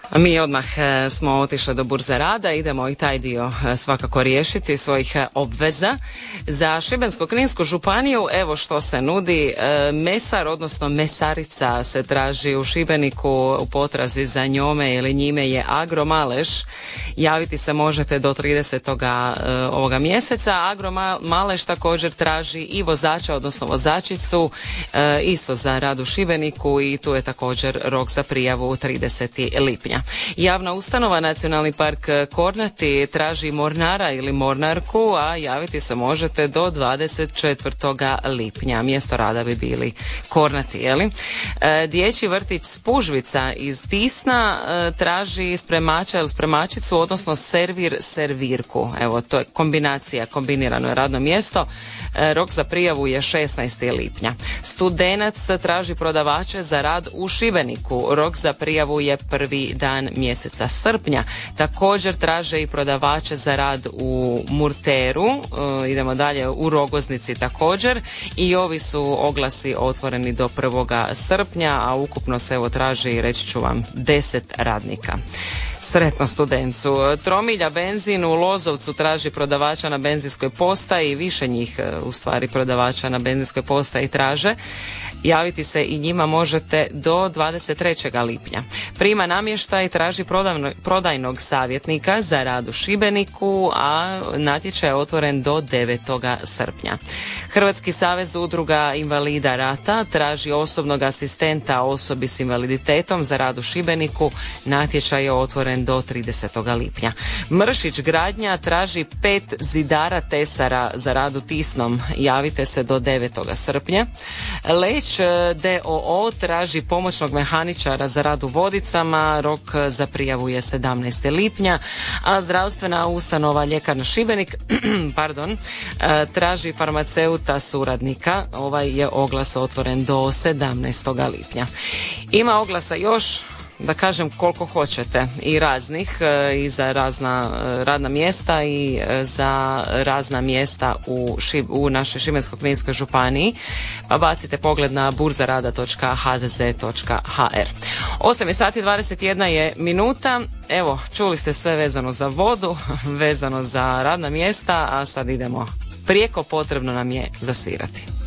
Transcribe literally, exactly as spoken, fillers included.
Mi odmah e, smo otišli do burze rada, idemo i taj dio e, svakako riješiti svojih e, obveza. Za Šibensko-kninsku županiju, evo što se nudi, e, mesar, odnosno mesarica se traži u Šibeniku, u potrazi za njome ili njime je Agromaleš. Javiti se možete do tridesetog E, ovoga mjeseca. Agromaleš također traži i vozača, odnosno vozačicu, e, isto za rad u Šibeniku i tu je također rok za prijavu tridesetog lipnja. Javna ustanova Nacionalni park Kornati traži mornara ili mornarku, a javiti se možete do dvadeset četvrtog lipnja. Mjesto rada bi bili Kornati, jeli? E, dječji vrtić Spužvica iz Tisna e, traži spremača ili spremačicu, odnosno servir servirku. Evo, to je kombinacija, kombinirano je radno mjesto. E, rok za prijavu je šesnaestog lipnja. Studenac traži prodavače za rad u Šibeniku. Rok za prijavu je prvi dan mjeseca srpnja. Također traže i prodavače za rad u Murteru. E, idemo dalje, u Rogoznici također. I ovi su oglasi otvoreni do prvoga srpnja, a ukupno se evo traži, reći ću vam, deset radnika. Sretno studencu. Tromilja benzin u Lozovcu traži prodavača na benzinskoj postaji, više njih u stvari prodavača na benzinskoj postaji traže. Javiti se i njima možete do dvadeset trećeg lipnja. Prima namještaj traži prodavno, prodajnog savjetnika za rad u Šibeniku, a natječaj je otvoren do devetog srpnja. Hrvatski savez udruga invalida rata traži osobnog asistenta osobi s invaliditetom za rad u Šibeniku. Natječaj je otvoren do tridesetog lipnja. Mršić gradnja traži pet zidara tesara za rad u Tisnom. Javite se do devetog srpnja. Leć d o o traži pomoćnog mehaničara za rad u Vodicama. Rok za prijavu je sedamnaestog lipnja. A zdravstvena ustanova Ljekarna Šibenik pardon, traži farmaceuta suradnika. Ovaj je oglas otvoren do sedamnaestog lipnja. Ima oglasa još, da kažem koliko hoćete, i raznih, i za razna radna mjesta i za razna mjesta u, Šib, u našoj Šibensko-kninskoj županiji, pa bacite pogled na burzarada točka h z z točka h r. osam je sati dvadeset jedna je minuta. Evo, čuli ste sve vezano za vodu, vezano za radna mjesta, a sad idemo prijeko potrebno nam je zasvirati.